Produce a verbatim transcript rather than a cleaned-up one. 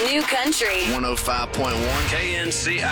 New country. one oh five point one K N C I.